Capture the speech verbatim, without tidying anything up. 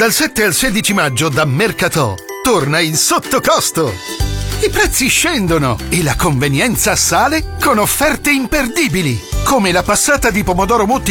Dal sette al sedici maggio da Mercatò torna il sottocosto. I prezzi scendono e la convenienza sale con offerte imperdibili, come la passata di pomodoro Mutti